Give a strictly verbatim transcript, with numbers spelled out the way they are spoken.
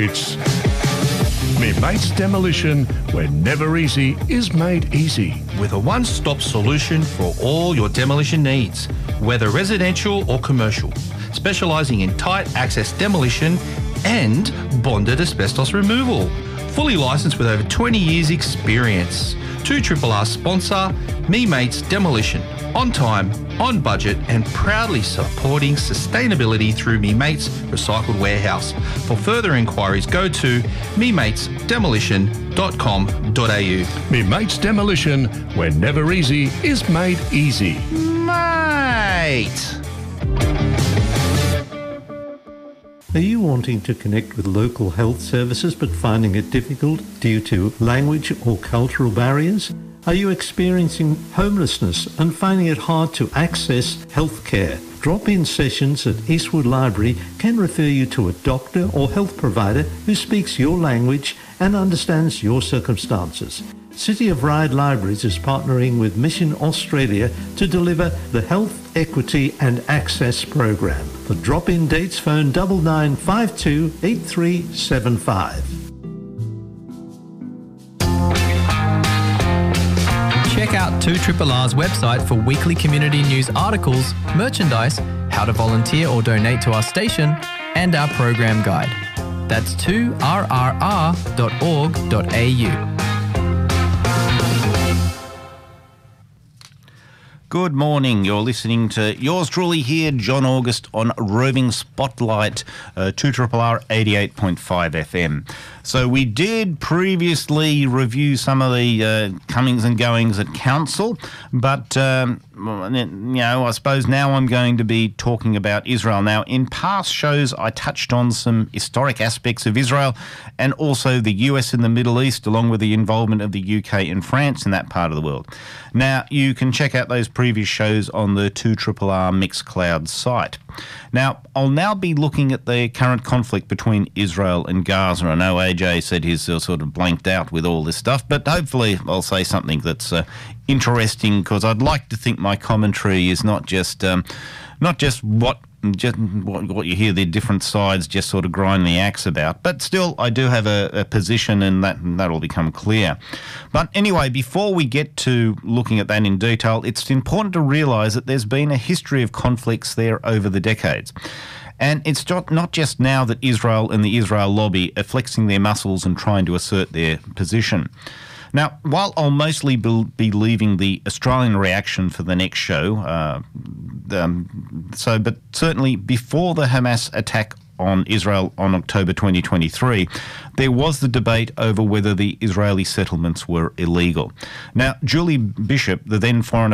It's Me Mates Demolition, where never easy is made easy. With a one-stop solution for all your demolition needs, whether residential or commercial, specialising in tight access demolition and bonded asbestos removal. Fully licensed with over twenty years experience. two R R sponsor, Me Mates Demolition. On time, on budget and proudly supporting sustainability through Me Mates Recycled Warehouse. For further inquiries, go to me mates demolition dot com dot a u. Me Mates Demolition, where never easy is made easy. Mate! Are you wanting to connect with local health services but finding it difficult due to language or cultural barriers? Are you experiencing homelessness and finding it hard to access health care? Drop-in sessions at Eastwood Library can refer you to a doctor or health provider who speaks your language and understands your circumstances. City of Ryde Libraries is partnering with Mission Australia to deliver the Health Equity and Access Program. For drop-in dates, phone nine nine five two eight three seven five. Check out two R R R's website for weekly community news articles, merchandise, how to volunteer or donate to our station, and our program guide. That's two R R R dot org dot a u. Good morning. You're listening to yours truly here, John August, on Roving Spotlight, uh, two R R R eighty-eight point five F M. So we did previously review some of the uh, comings and goings at council, but um, you know, I suppose now I'm going to be talking about Israel. Now, in past shows, I touched on some historic aspects of Israel and also the U S in the Middle East, along with the involvement of the U K and France in that part of the world. Now, you can check out those previous shows on the two R R R Mixcloud site. Now, I'll now be looking at the current conflict between Israel and Gaza. I know A J said he's uh, sort of blanked out with all this stuff, but hopefully I'll say something that's uh, interesting, because I'd like to think my commentary is not just um, not just what just what, what you hear the different sides just sort of grind the axe about, but still I do have a, a position, and that that'll become clear. But anyway, before we get to looking at that in detail, it's important to realise that there's been a history of conflicts there over the decades. And it's not, not just now that Israel and the Israel lobby are flexing their muscles and trying to assert their position. Now, while I'll mostly be leaving the Australian reaction for the next show, uh, um, so but certainly before the Hamas attack on Israel on October twenty twenty-three, there was the debate over whether the Israeli settlements were illegal. Now, Julie Bishop, the then Foreign